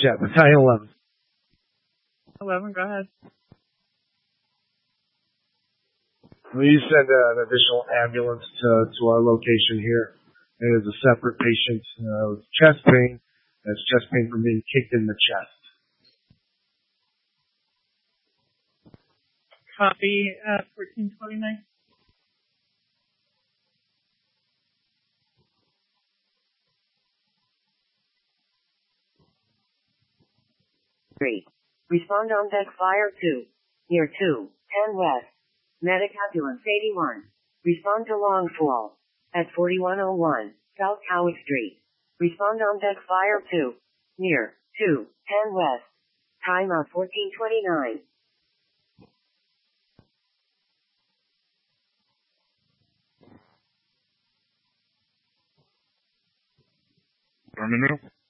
Jet, Battalion 11. 11, go ahead. Please send an additional ambulance to our location here. It is a separate patient with chest pain. That's chest pain from being kicked in the chest. Copy, 1429. Respond on deck fire 2. Near 2, 10 west. Medic ambulance 81. Respond to Longfall. At 4101, South Howick Street. Respond on deck fire 2. Near 2, 10 west. Time out 1429. Terminal.